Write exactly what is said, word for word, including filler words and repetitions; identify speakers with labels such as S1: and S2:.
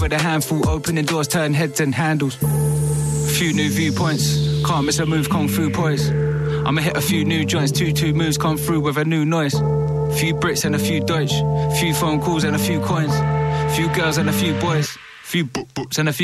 S1: with a handful, opening doors, turn heads and handles. A few new viewpoints, can't miss a move, kung fu poise. I'ma hit a few new joints, two two moves come through with a new noise. Few Brits and a few Deutsch, few phone calls and a few coins. Few girls and a few boys, few book books and a few